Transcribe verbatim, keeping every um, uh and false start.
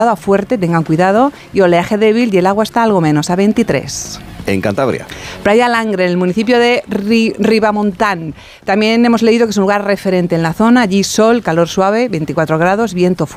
fuerte, tengan cuidado, y oleaje débil y el agua está algo menos, a veintitrés. En Cantabria. Playa Langre, en el municipio de Ri- Ribamontán. También hemos leído que es un lugar referente en la zona. Allí sol, calor suave, veinticuatro grados, viento fuerte.